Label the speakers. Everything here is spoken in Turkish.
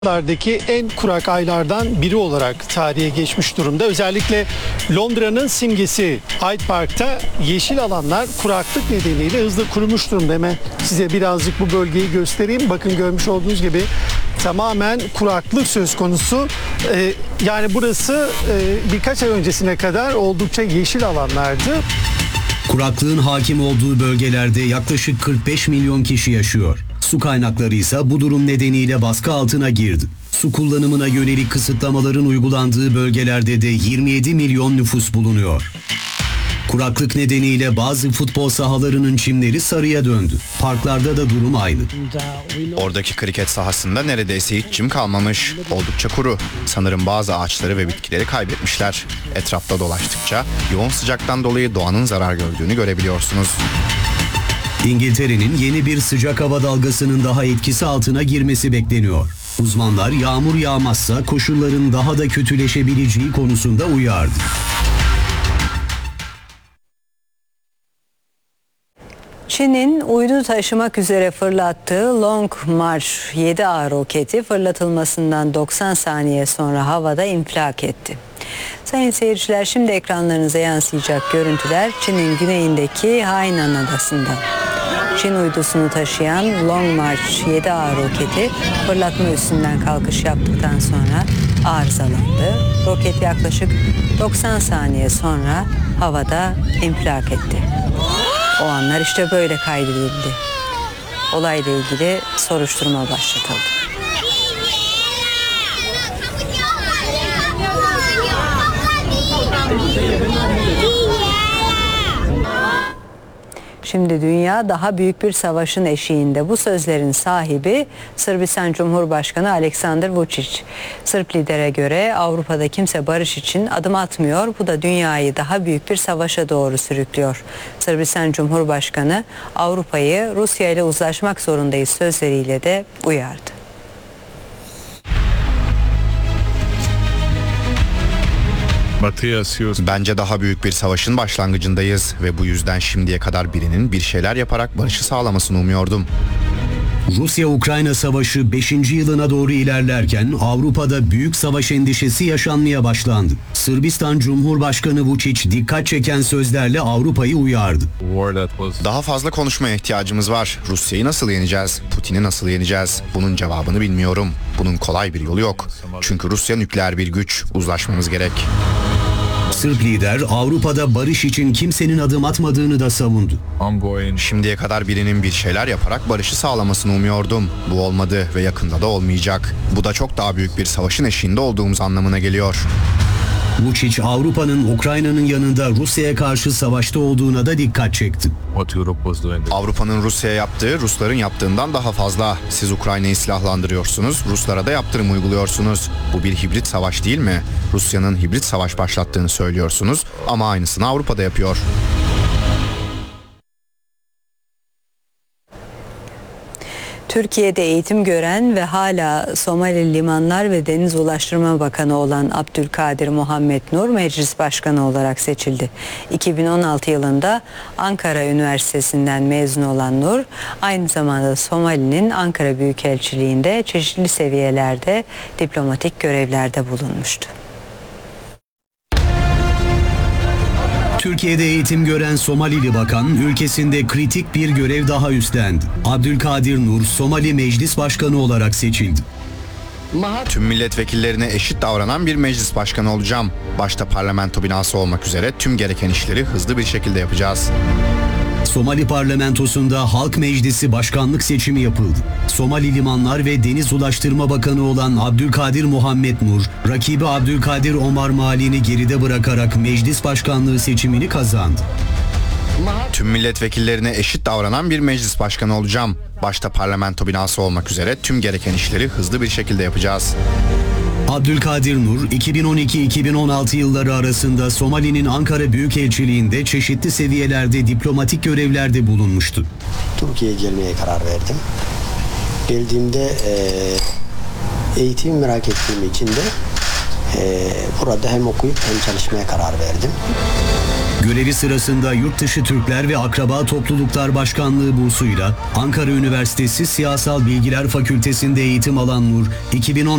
Speaker 1: Lardaki en kurak aylardan biri olarak tarihe geçmiş durumda. Özellikle Londra'nın simgesi Hyde Park'ta yeşil alanlar kuraklık nedeniyle hızla kurumuş durumda. Hemen size birazcık bu bölgeyi göstereyim. Bakın görmüş olduğunuz gibi tamamen kuraklık söz konusu. Yani burası birkaç ay öncesine kadar oldukça yeşil alanlardı.
Speaker 2: Kuraklığın hakim olduğu bölgelerde yaklaşık 45 milyon kişi yaşıyor. Su kaynakları ise bu durum nedeniyle baskı altına girdi. Su kullanımına yönelik kısıtlamaların uygulandığı bölgelerde de 27 milyon nüfus bulunuyor. Kuraklık nedeniyle bazı futbol sahalarının çimleri sarıya döndü. Parklarda da durum aynı.
Speaker 3: Oradaki kriket sahasında neredeyse hiç çim kalmamış. Oldukça kuru. Sanırım bazı ağaçları ve bitkileri kaybetmişler. Etrafta dolaştıkça yoğun sıcaktan dolayı doğanın zarar gördüğünü görebiliyorsunuz.
Speaker 2: İngiltere'nin yeni bir sıcak hava dalgasının daha etkisi altına girmesi bekleniyor. Uzmanlar yağmur yağmazsa koşulların daha da kötüleşebileceği konusunda uyardı.
Speaker 4: Çin'in uydu taşımak üzere fırlattığı Long March 7A roketi fırlatılmasından 90 saniye sonra havada infilak etti. Sayın seyirciler, şimdi ekranlarınıza yansıyacak görüntüler Çin'in güneyindeki Hainan Adası'nda. Çin uydusunu taşıyan Long March 7A roketi fırlatma üstünden kalkış yaptıktan sonra arızalandı. Roket yaklaşık 90 saniye sonra havada infilak etti. O anlar işte böyle kaydedildi. Olayla ilgili soruşturma başlatıldı. Şimdi dünya daha büyük bir savaşın eşiğinde. Bu sözlerin sahibi Sırbistan Cumhurbaşkanı Aleksandar Vučić. Sırp lidere göre Avrupa'da kimse barış için adım atmıyor. Bu da dünyayı daha büyük bir savaşa doğru sürüklüyor. Sırbistan Cumhurbaşkanı Avrupa'yı Rusya ile uzlaşmak zorundayız sözleriyle de uyardı.
Speaker 3: Bence daha büyük bir savaşın başlangıcındayız ve bu yüzden şimdiye kadar birinin bir şeyler yaparak barışı sağlamasını umuyordum.
Speaker 2: Rusya-Ukrayna savaşı 5. yılına doğru ilerlerken Avrupa'da büyük savaş endişesi yaşanmaya başlandı. Sırbistan Cumhurbaşkanı Vučić dikkat çeken sözlerle Avrupa'yı uyardı.
Speaker 3: Daha fazla konuşmaya ihtiyacımız var. Rusya'yı nasıl yeneceğiz? Putin'i nasıl yeneceğiz? Bunun cevabını bilmiyorum. Bunun kolay bir yolu yok. Çünkü Rusya nükleer bir güç. Uzlaşmamız gerek.
Speaker 2: Sırp lider Avrupa'da barış için kimsenin adım atmadığını da savundu.
Speaker 3: Şimdiye kadar birinin bir şeyler yaparak barışı sağlamasını umuyordum. Bu olmadı ve yakında da olmayacak. Bu da çok daha büyük bir savaşın eşiğinde olduğumuz anlamına geliyor.
Speaker 2: Vučić Avrupa'nın Ukrayna'nın yanında Rusya'ya karşı savaşta olduğuna da dikkat çekti.
Speaker 3: Avrupa'nın Rusya'ya yaptığı Rusların yaptığından daha fazla. Siz Ukrayna'yı silahlandırıyorsunuz, Ruslara da yaptırım uyguluyorsunuz. Bu bir hibrit savaş değil mi? Rusya'nın hibrit savaş başlattığını söylüyorsunuz ama aynısını Avrupa'da yapıyor.
Speaker 4: Türkiye'de eğitim gören ve hala Somali Limanlar ve Deniz Ulaştırma Bakanı olan Abdülkadir Muhammet Nur Meclis Başkanı olarak seçildi. 2016 yılında Ankara Üniversitesi'nden mezun olan Nur, aynı zamanda Somali'nin Ankara Büyükelçiliği'nde çeşitli seviyelerde diplomatik görevlerde bulunmuştu.
Speaker 2: Türkiye'de eğitim gören Somalili bakan ülkesinde kritik bir görev daha üstlendi. Abdülkadir Nur Somali Meclis Başkanı olarak seçildi.
Speaker 3: Tüm milletvekillerine eşit davranan bir meclis başkanı olacağım. Başta parlamento binası olmak üzere tüm gereken işleri hızlı bir şekilde yapacağız.
Speaker 2: Somali parlamentosunda Halk Meclisi başkanlık seçimi yapıldı. Somali Limanlar ve Deniz Ulaştırma Bakanı olan Abdülkadir Muhammed Nur, rakibi Abdülkadir Omar Mali'ni geride bırakarak meclis başkanlığı seçimini kazandı.
Speaker 3: Tüm milletvekillerine eşit davranan bir meclis başkanı olacağım. Başta parlamento binası olmak üzere tüm gereken işleri hızlı bir şekilde yapacağız.
Speaker 2: Abdülkadir Nur, 2012-2016 yılları arasında Somali'nin Ankara Büyükelçiliği'nde çeşitli seviyelerde diplomatik görevlerde bulunmuştu.
Speaker 5: Türkiye'ye gelmeye karar verdim. Geldiğimde eğitimi merak ettiğim için de burada hem okuyup hem çalışmaya karar verdim.
Speaker 2: Görevi sırasında Yurtdışı Türkler ve Akraba Topluluklar Başkanlığı bursuyla Ankara Üniversitesi Siyasal Bilgiler Fakültesi'nde eğitim alan Nur, 2010